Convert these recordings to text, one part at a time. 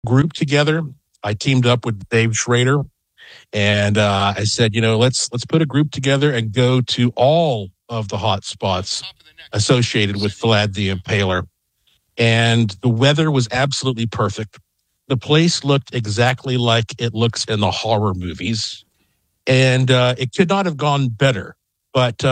group together. I teamed up with Dave Schrader, and I said, let's put a group together and go to all of the hot spots associated with Vlad the Impaler. And the weather was absolutely perfect. The place looked exactly like it looks in the horror movies, and it could not have gone better. But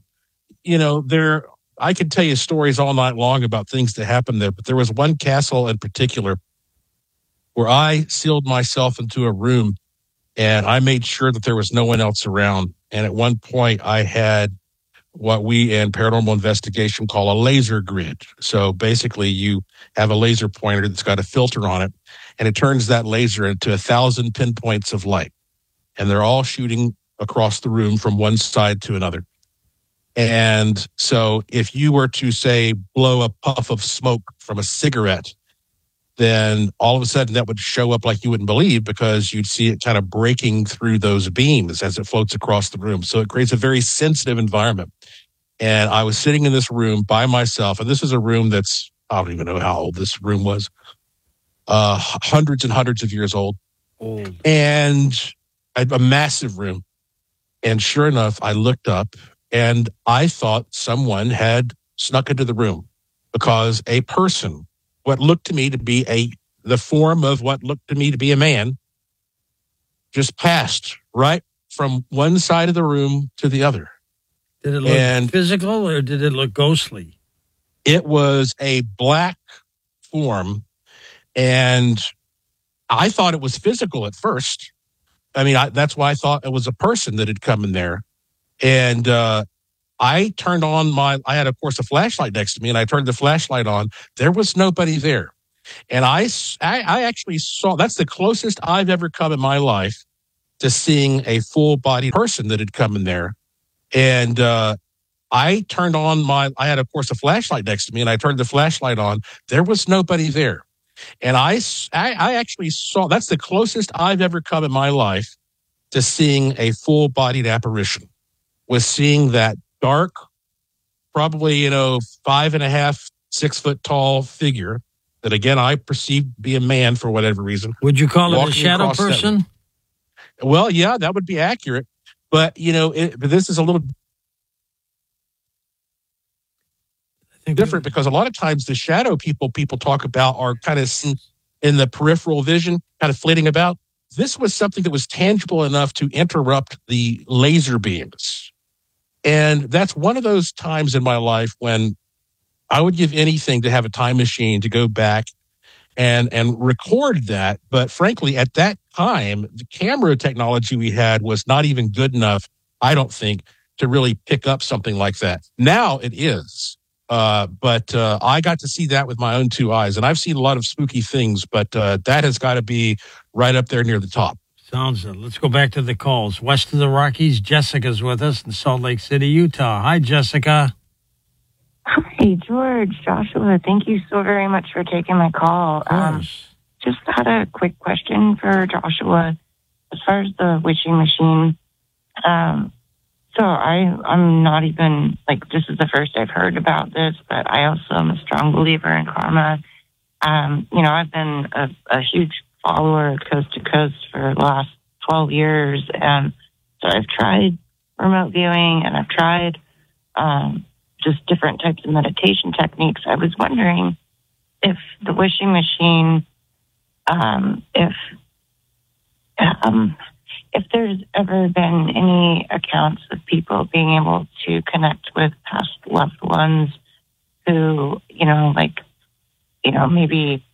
there, I could tell you stories all night long about things that happened there. But there was one castle in particular where I sealed myself into a room, and I made sure that there was no one else around. And at one point, I had what we in paranormal investigation call a laser grid. So basically, you have a laser pointer that's got a filter on it, and it turns that laser into 1,000 pinpoints of light. And they're all shooting across the room from one side to another. And so if you were to, say, blow a puff of smoke from a cigarette, then all of a sudden that would show up like you wouldn't believe, because you'd see it kind of breaking through those beams as it floats across the room. So it creates a very sensitive environment. And I was sitting in this room by myself, and this is a room that's, I don't even know how old this room was, hundreds and hundreds of years old. And a massive room. And sure enough, I looked up and I thought someone had snuck into the room, because a person, what looked to me to be the form of what looked to me to be a man, just passed right from one side of the room to the other. Did it look physical or did it look ghostly? It was a black form, and I thought it was physical at first. I mean, that's why I thought it was a person that had come in there. And I turned on I had, of course, a flashlight next to me, and I turned the flashlight on. There was nobody there. And I actually saw, that's the closest I've ever come in my life to seeing a full-bodied person that had come in there. And I turned on I had, of course, a flashlight next to me, and I turned the flashlight on. There was nobody there. And I actually saw, that's the closest I've ever come in my life to seeing a full-bodied apparition, was seeing that dark, probably, 5.5, 6 foot tall figure that, again, I perceived to be a man for whatever reason. Would you call it a shadow person? Well, yeah, that would be accurate. But, but this is a little different, because a lot of times the shadow people talk about are kind of in the peripheral vision, kind of flitting about. This was something that was tangible enough to interrupt the laser beams. And that's one of those times in my life when I would give anything to have a time machine to go back and record that. But frankly, at that time, the camera technology we had was not even good enough, I don't think, to really pick up something like that. Now it is. But I got to see that with my own two eyes, and I've seen a lot of spooky things, but that has got to be right up there near the top. Sounds good. Let's go back to the calls. West of the Rockies, Jessica's with us in Salt Lake City, Utah. Hi, Jessica. Hi, George, Joshua. Thank you so very much for taking my call. Just had a quick question for Joshua. As far as the wishing machine, so I'm not even, this is the first I've heard about this, but I also am a strong believer in karma. I've been a huge follower of Coast to Coast for the last 12 years. And so I've tried remote viewing, and I've tried just different types of meditation techniques. I was wondering if the wishing machine, if there's ever been any accounts of people being able to connect with past loved ones who, maybe,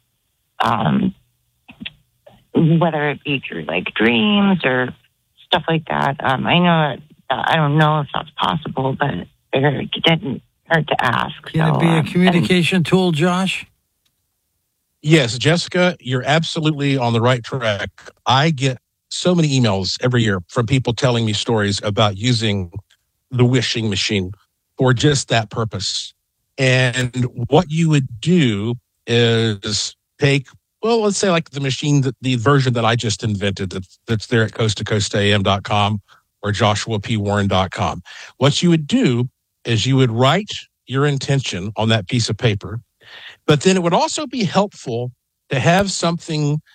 whether it be through dreams or stuff like that. I don't know if that's possible, but it didn't hurt to ask. Can it be a communication tool, Josh? Yes, Jessica, you're absolutely on the right track. I get so many emails every year from people telling me stories about using the wishing machine for just that purpose. And what you would do is take, let's say the machine, the version that I just invented that's there at coasttocoastam.com or joshuapwarren.com. What you would do is you would write your intention on that piece of paper, but then it would also be helpful to have something